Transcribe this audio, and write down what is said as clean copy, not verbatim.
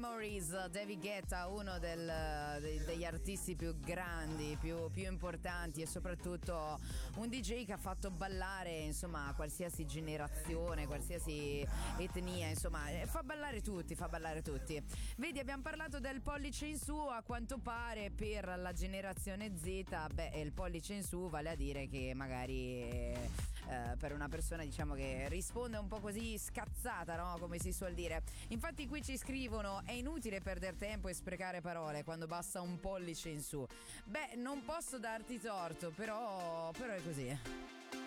Memories, David Guetta, uno degli artisti più grandi, più importanti, e soprattutto un DJ che ha fatto ballare, insomma, qualsiasi generazione, qualsiasi etnia, insomma, fa ballare tutti. Vedi, abbiamo parlato del pollice in su. A quanto pare per la generazione Z, il pollice in su vale a dire che magari per una persona, diciamo, che risponde un po' così scazzata, no? Come si suol dire. Infatti qui ci scrivono: è inutile perdere tempo e sprecare parole quando basta un pollice in su. Non posso darti torto, però è così.